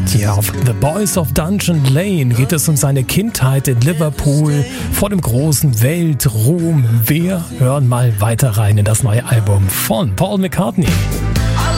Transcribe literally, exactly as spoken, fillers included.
Tja, auf The Boys of Dungeon Lane geht es um seine Kindheit in Liverpool vor dem großen Weltruhm. Wir hören mal weiter rein in das neue Album von Paul McCartney.